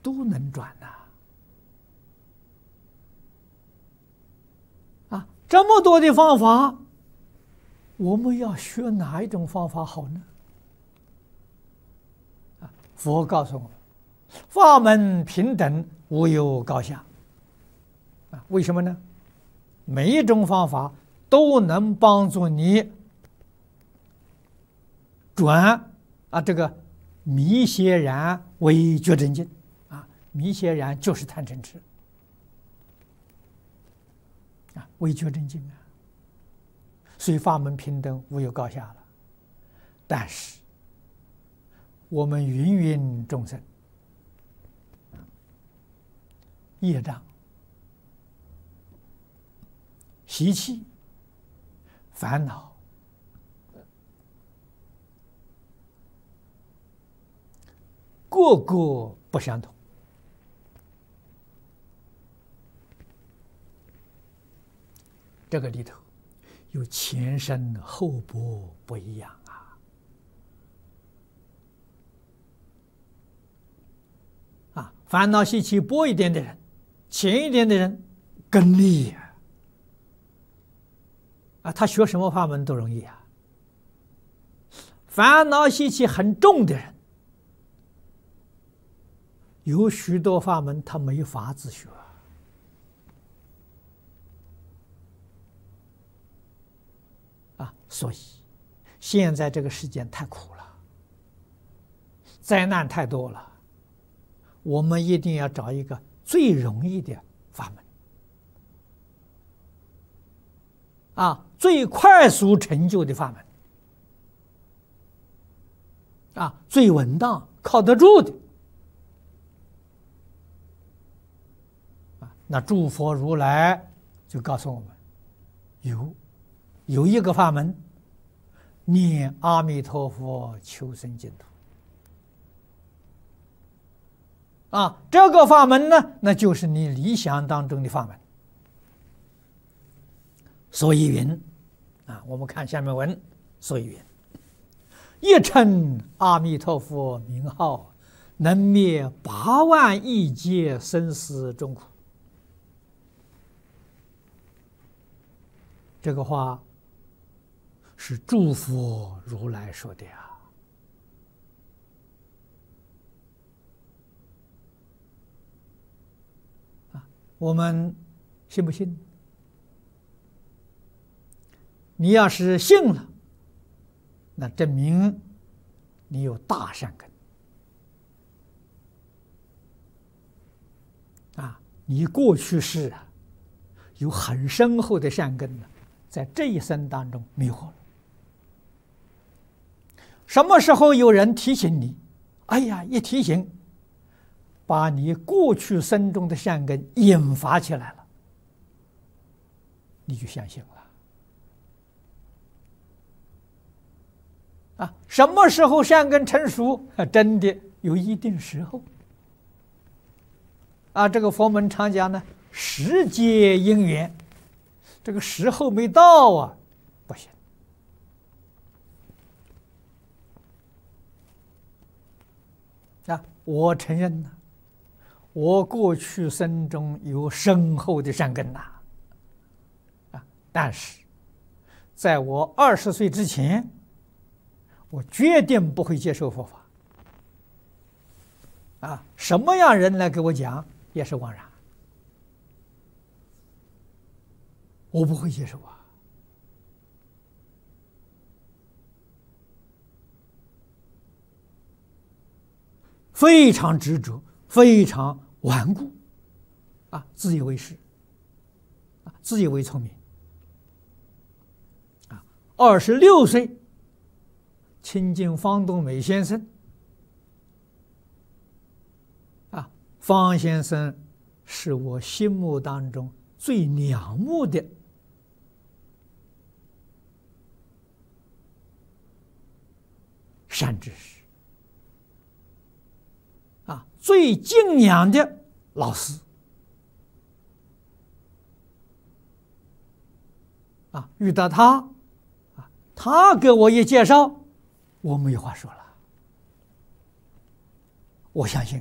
都能转呐！这么多的方法，我们要学哪一种方法好呢？佛告诉我们，法门平等，无有高下。为什么呢？每一种方法都能帮助你转这个迷邪然为觉真境迷邪然就是贪嗔痴为觉真境所以法门平等，无有高下了。但是我们芸芸众生业障、习气、烦恼，个个不相同。这个里头有前生后薄不一样烦恼习气薄一点的人，浅一点的人更利他学什么法门都容易烦恼习气很重的人，有许多法门他没法子学所以现在这个世间太苦了，灾难太多了，我们一定要找一个最容易的法门最快速成就的法门最稳当靠得住的那诸佛如来就告诉我们，有一个法门，念阿弥陀佛求生净土这个法门呢，那就是你理想当中的法门。所以云我们看下面文，所以云：一称阿弥陀佛名号，能灭8万亿劫生死众苦。这个话是诸佛如来说的我们信不信？你要是信了，那证明你有大善根你过去世有很深厚的善根在这一生当中灭火了。什么时候有人提醒你，哎呀，一提醒把你过去生中的善根引发起来了，你就相信了什么时候善根成熟真的有一定时候这个佛门常讲呢，时节因缘，这个时候没到不行我承认我过去生中有深厚的善根但是在我20岁之前，我决定不会接受佛法什么样人来给我讲也是枉然，我不会接受非常执着，非常顽固自以为是自以为聪明26岁亲近方东美先生方先生是我心目当中最仰慕的善知识最敬仰的老师遇到他他给我一介绍，我没话说了，我相信